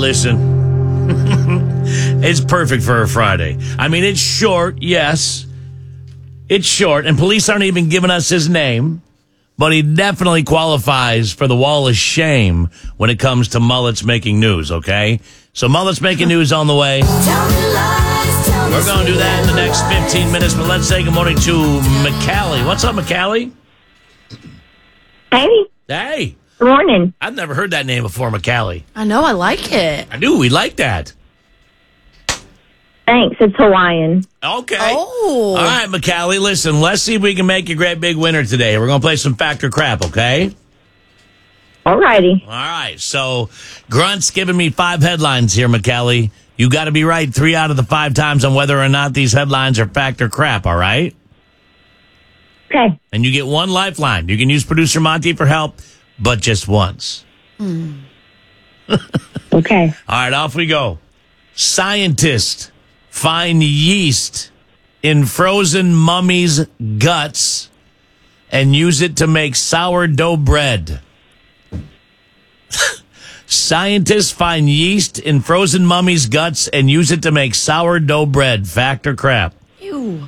listen. It's perfect for a Friday. I mean, it's short, yes. It's short, and police aren't even giving us his name, but he definitely qualifies for the wall of shame when it comes to mullets making news, okay? So mullets making news on the way. We're going to do that in the next 15 minutes, but let's say good morning to McCallie. What's up, McCallie? Hey. Hey. Good morning. I've never heard that name before, McCallie. I know, I like it. I do. We like that. Thanks. It's Hawaiian. Okay. Oh. All right, McCallie, listen, let's see if we can make you a great big winner today. We're going to play some Fact or Crap, okay? All righty. All right. So Grunt's giving me 5 headlines here, McCallie. You got to be right 3 out of the 5 times on whether or not these headlines are fact or crap, all right? Okay. And you get 1 lifeline. You can use producer Monty for help, but just once. Okay. All right, off we go. Scientists find yeast in frozen mummies' guts and use it to make sourdough bread. Scientists find yeast in frozen mummies' guts and use it to make sourdough bread. Fact or crap? Ew.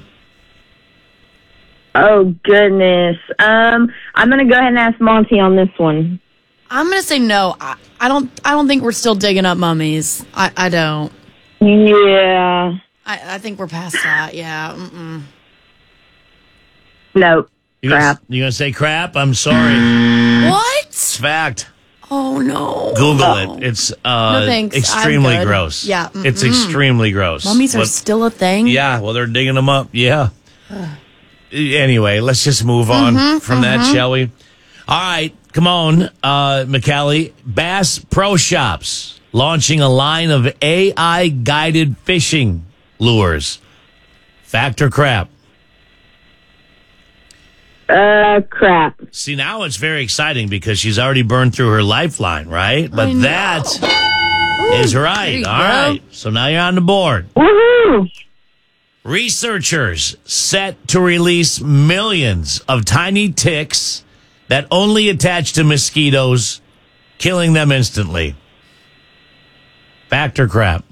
Oh, goodness. I'm going to go ahead and ask Monty on this one. I'm gonna say no. I don't think we're still digging up mummies. I don't. Yeah. I think we're past that. Yeah. Mm-mm. Nope. You Crap. You gonna say crap? I'm sorry. What? It's fact. Oh no. Google it. It's No, thanks. extremely I'm good. gross. Yeah. It's extremely gross. Mummies are But- still a thing. Yeah, well, they're digging them up. Yeah. Anyway, let's just move on from that, shall we? All right, come on, McCallie. Bass Pro Shops launching a line of AI-guided fishing lures. Fact or crap? Crap. See, now it's very exciting because she's already burned through her lifeline, right? But I know. that is There right. you All go. right, so now you're on the board. Woohoo! Researchers set to release millions of tiny ticks that only attach to mosquitoes, killing them instantly. Fact or crap?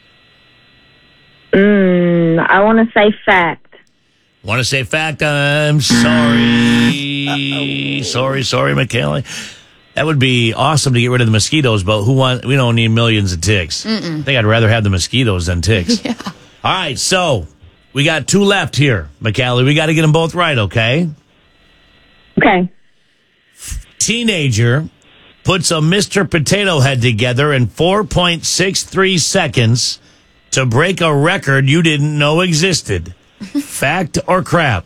I want to say fact. Want to say fact? I'm sorry. Sorry, McKinley. That would be awesome to get rid of the mosquitoes, but we don't need millions of ticks. I think I'd rather have the mosquitoes than ticks. Yeah. All right, so we got 2 left here, McCallie. We got to get them both right, okay? Okay. Teenager puts a Mr. Potato Head together in 4.63 seconds to break a record you didn't know existed. Fact or crap?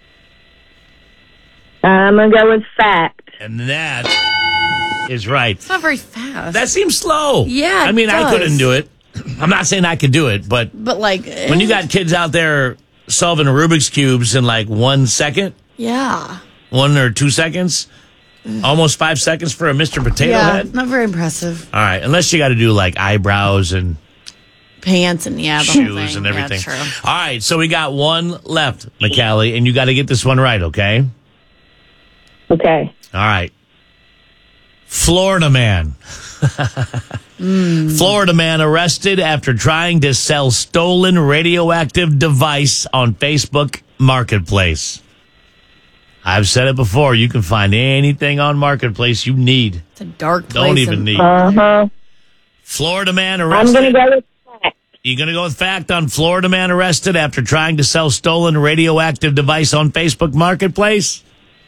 I'm going to go with fact. And that is right. It's not very fast. That seems slow. Yeah, I mean, it I does. couldn't do it. I'm not saying I could do it, but like when you got kids out there solving Rubik's Cubes in like 1 second, yeah. 1 or 2 seconds, almost 5 seconds for a Mr. Potato Yeah, Head. not very impressive. All right, unless you got to do like eyebrows and Pants and the whole shoes thing. and everything. Yeah, true. All right, so we got 1 left, McCallie, and you got to get this one right, okay? Okay. All right. Florida man. Florida man arrested after trying to sell stolen radioactive device on Facebook Marketplace. I've said it before. You can find anything on Marketplace you need. It's a dark place. Don't even need. Uh-huh. Florida man I'm arrested. going to go with fact. You going to go with fact on Florida man arrested after trying to sell stolen radioactive device on Facebook Marketplace?